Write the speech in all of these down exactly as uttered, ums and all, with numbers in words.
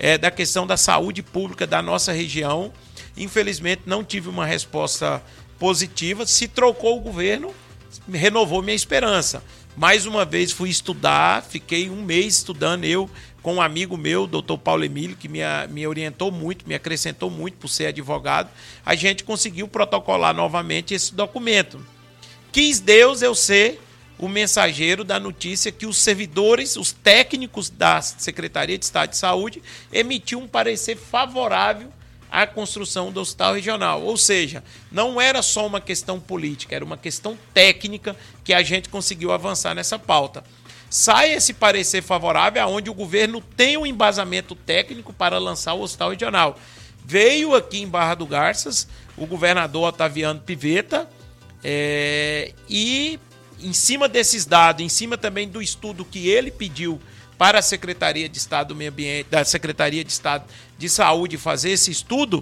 é, da questão da saúde pública da nossa região. Infelizmente não tive uma resposta positiva. Se trocou o governo, renovou minha esperança. Mais uma vez fui estudar, fiquei um mês estudando, eu com um amigo meu, doutor Paulo Emílio, que me, me orientou muito, me acrescentou muito por ser advogado. A gente conseguiu protocolar novamente esse documento. Quis Deus eu ser o mensageiro da notícia que os servidores, os técnicos da Secretaria de Estado de Saúde emitiu um parecer favorável à construção do hospital regional. Ou seja, não era só uma questão política, era uma questão técnica que a gente conseguiu avançar nessa pauta. Sai esse parecer favorável onde o governo tem um embasamento técnico para lançar o hospital regional. Veio aqui em Barra do Garças o governador Otaviano Pivetta é, e em cima desses dados, em cima também do estudo que ele pediu para a Secretaria de Estado do Meio Ambiente, da Secretaria de Estado de Saúde fazer esse estudo,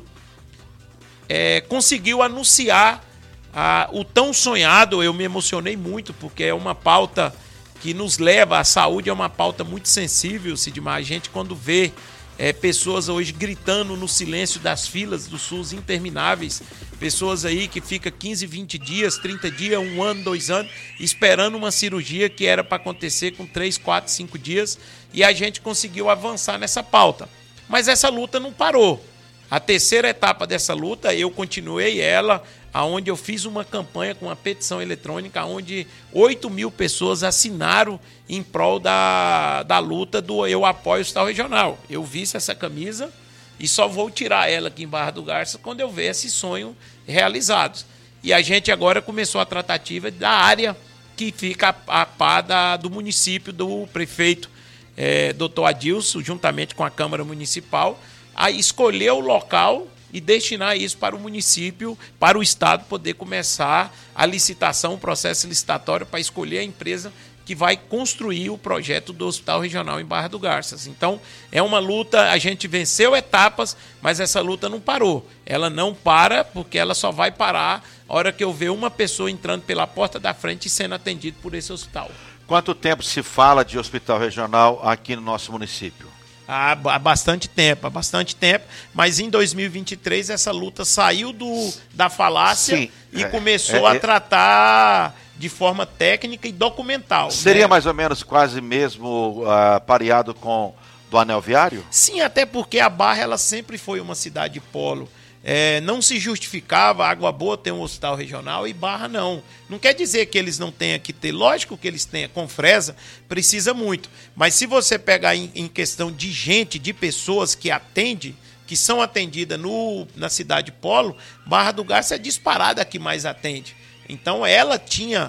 é, conseguiu anunciar ah, o tão sonhado. Eu me emocionei muito, porque é uma pauta que nos leva, a saúde é uma pauta muito sensível, Sidmar. A gente quando vê é, pessoas hoje gritando no silêncio das filas do SUS intermináveis, pessoas aí que ficam quinze, vinte dias, trinta dias, um ano, dois anos, esperando uma cirurgia que era para acontecer com três, quatro, cinco dias, e a gente conseguiu avançar nessa pauta. Mas essa luta não parou. A terceira etapa dessa luta, eu continuei ela, onde eu fiz uma campanha com uma petição eletrônica, onde oito mil pessoas assinaram em prol da, da luta do Eu Apoio o Hospital Regional. Eu visto essa camisa e só vou tirar ela aqui em Barra do Garças quando eu ver esse sonho realizado. E a gente agora começou a tratativa da área que fica a, a par da, do município, do prefeito é, doutor Adilson, juntamente com a Câmara Municipal, a escolher o local e destinar isso para o município, para o Estado poder começar a licitação, o processo licitatório para escolher a empresa que vai construir o projeto do Hospital Regional em Barra do Garças. Então, é uma luta, a gente venceu etapas, mas essa luta não parou. Ela não para, porque ela só vai parar a hora que eu ver uma pessoa entrando pela porta da frente e sendo atendido por esse hospital. Quanto tempo se fala de hospital regional aqui no nosso município? Há bastante tempo, há bastante tempo, mas em dois mil e vinte e três essa luta saiu do, da falácia. Sim, e é, começou é, a tratar de forma técnica e documental. Seria, né, mais ou menos quase mesmo uh, pareado com do anel viário? Sim, até porque a Barra ela sempre foi uma cidade polo. É, não se justificava Água Boa ter um hospital regional e Barra não. Não quer dizer que eles não tenham que ter, lógico que eles tenham, Confresa precisa muito, mas se você pegar em, em questão de gente, de pessoas que atende, que são atendidas no, na cidade polo, Barra do Garças é disparada a que mais atende. Então ela tinha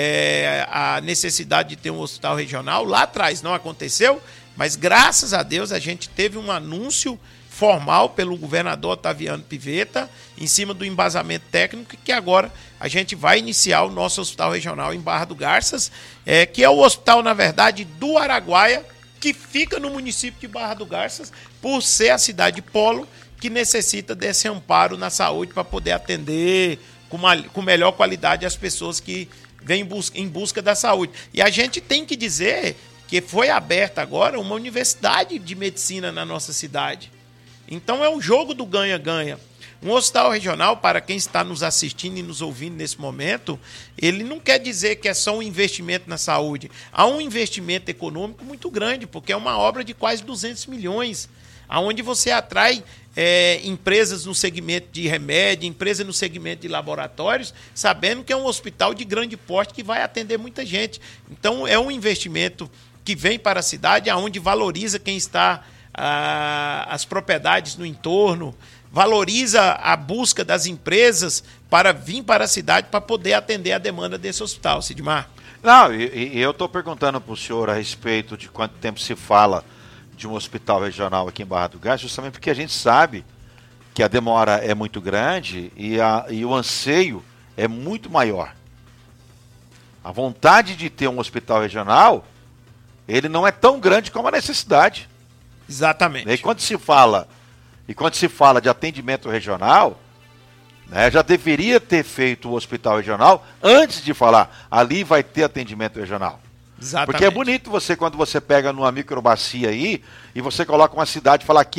é, a necessidade de ter um hospital regional, lá atrás não aconteceu, mas graças a Deus a gente teve um anúncio formal pelo governador Otaviano Pivetta, em cima do embasamento técnico, que agora a gente vai iniciar o nosso hospital regional em Barra do Garças, é, que é o hospital, na verdade, do Araguaia, que fica no município de Barra do Garças, por ser a cidade polo, que necessita desse amparo na saúde para poder atender com, uma, com melhor qualidade as pessoas que vêm em busca, em busca da saúde. E a gente tem que dizer que foi aberta agora uma universidade de medicina na nossa cidade. Então é um jogo do ganha-ganha. Um hospital regional, para quem está nos assistindo e nos ouvindo nesse momento, ele não quer dizer que é só um investimento na saúde. Há um investimento econômico muito grande, porque é uma obra de quase duzentos milhões, onde você atrai é, empresas no segmento de remédio, empresas no segmento de laboratórios, sabendo que é um hospital de grande porte que vai atender muita gente. Então é um investimento que vem para a cidade, onde valoriza quem está as propriedades no entorno, valoriza a busca das empresas para vir para a cidade para poder atender a demanda desse hospital, Sidmar. Não, e, e eu estou perguntando para o senhor a respeito de quanto tempo se fala de um hospital regional aqui em Barra do Garças, justamente porque a gente sabe que a demora é muito grande e, a, e o anseio é muito maior. A vontade de ter um hospital regional, ele não é tão grande como a necessidade. Exatamente. E quando se fala, e quando se fala de atendimento regional, né, já deveria ter feito o hospital regional antes de falar, ali vai ter atendimento regional. Exatamente. Porque é bonito você, quando você pega numa microbacia aí, e você coloca uma cidade e fala, aqui